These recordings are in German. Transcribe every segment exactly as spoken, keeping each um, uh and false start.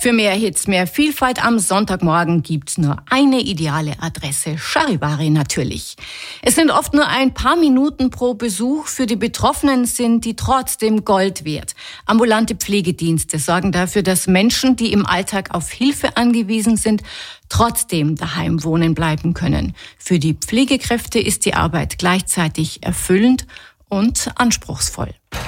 Für mehr Hits, mehr Vielfalt am Sonntagmorgen gibt's nur eine ideale Adresse, Charivari natürlich. Es sind oft nur ein paar Minuten pro Besuch. Für die Betroffenen sind die trotzdem Gold wert. Ambulante Pflegedienste sorgen dafür, dass Menschen, die im Alltag auf Hilfe angewiesen sind, trotzdem daheim wohnen bleiben können. Für die Pflegekräfte ist die Arbeit gleichzeitig erfüllend und anspruchsvoll.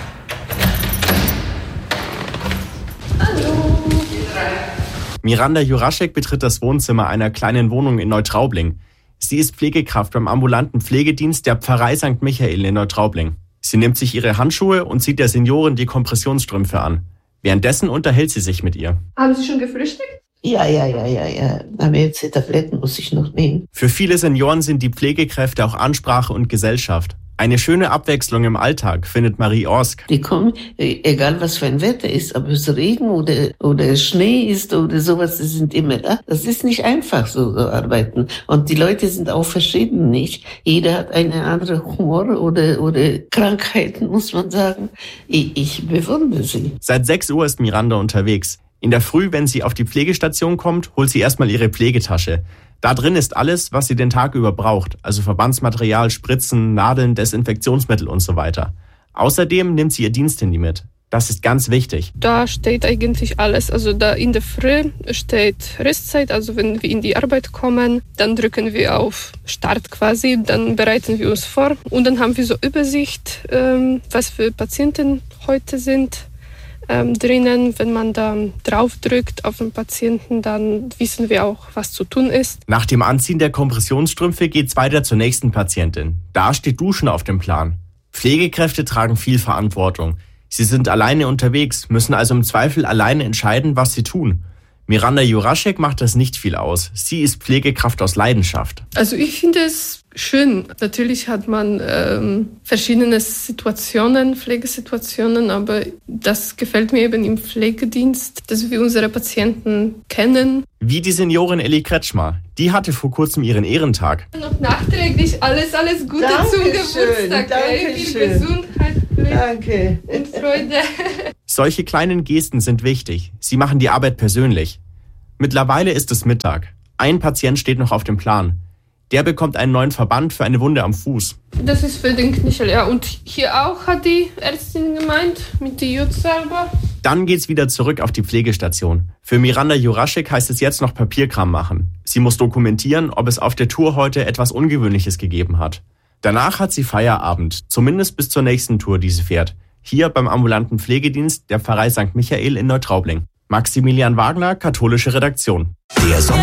Miranda Juraschek betritt das Wohnzimmer einer kleinen Wohnung in Neutraubling. Sie ist Pflegekraft beim ambulanten Pflegedienst der Pfarrei Sankt Michael in Neutraubling. Sie nimmt sich ihre Handschuhe und zieht der Seniorin die Kompressionsstrümpfe an. Währenddessen unterhält sie sich mit ihr. Haben Sie schon gefrühstückt? Ja, ja, ja, ja, ja. Aber jetzt die Tabletten muss ich noch nehmen. Für viele Senioren sind die Pflegekräfte auch Ansprache und Gesellschaft. Eine schöne Abwechslung im Alltag, findet Marie Orsk. Die kommen, egal was für ein Wetter ist, ob es Regen oder, oder Schnee ist oder sowas, die sind immer da. Das ist nicht einfach, so zu arbeiten. Und die Leute sind auch verschieden, nicht? Jeder hat eine andere Humor oder, oder Krankheiten, muss man sagen. Ich, ich bewundere sie. Seit sechs Uhr ist Miranda unterwegs. In der Früh, wenn sie auf die Pflegestation kommt, holt sie erstmal ihre Pflegetasche. Da drin ist alles, was sie den Tag über braucht, also Verbandsmaterial, Spritzen, Nadeln, Desinfektionsmittel und so weiter. Außerdem nimmt sie ihr Diensthandy mit. Das ist ganz wichtig. Da steht eigentlich alles. Also da in der Früh steht Restzeit, also wenn wir in die Arbeit kommen, dann drücken wir auf Start quasi, dann bereiten wir uns vor und dann haben wir so Übersicht, ähm, was für Patienten heute sind. Ähm, drinnen, wenn man da drauf drückt auf den Patienten, dann wissen wir auch, was zu tun ist. Nach dem Anziehen der Kompressionsstrümpfe geht's weiter zur nächsten Patientin. Da steht Duschen auf dem Plan. Pflegekräfte tragen viel Verantwortung. Sie sind alleine unterwegs, müssen also im Zweifel alleine entscheiden, was sie tun. Miranda Juraschek macht das nicht viel aus. Sie ist Pflegekraft aus Leidenschaft. Also ich finde es schön. Natürlich hat man ähm, verschiedene Situationen, Pflegesituationen, aber das gefällt mir eben im Pflegedienst, dass wir unsere Patienten kennen. Wie die Seniorin Elli Kretschmer. Die hatte vor kurzem ihren Ehrentag. Noch nachträglich alles, alles Gute Danke zum schön, Geburtstag. danke Viel schön. Gesundheit, Glück Danke. und Freude. Solche kleinen Gesten sind wichtig. Sie machen die Arbeit persönlich. Mittlerweile ist es Mittag. Ein Patient steht noch auf dem Plan. Der bekommt einen neuen Verband für eine Wunde am Fuß. Das ist für den Knöchel, ja. Und hier auch hat die Ärztin gemeint, mit der Jodsalbe. Dann geht's wieder zurück auf die Pflegestation. Für Miranda Juraschek heißt es jetzt noch Papierkram machen. Sie muss dokumentieren, ob es auf der Tour heute etwas Ungewöhnliches gegeben hat. Danach hat sie Feierabend, zumindest bis zur nächsten Tour, die sie fährt. Hier beim ambulanten Pflegedienst der Pfarrei Sankt Michael in Neutraubling. Maximilian Wagner, katholische Redaktion. Der